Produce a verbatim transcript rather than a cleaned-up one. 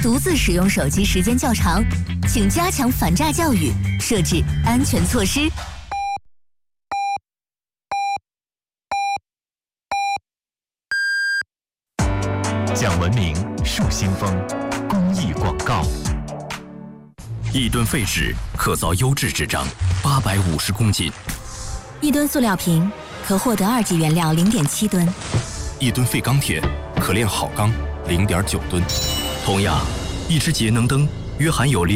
独自使用手机时间较长，请加强反诈教育，设置安全措施。 讲文明树新风，公益广告。 一吨废纸可造优质纸张八百五十公斤， 一吨塑料瓶可获得二级原料零点七吨， 一吨废钢铁可炼好钢零点九吨。同样，一只节能灯约含有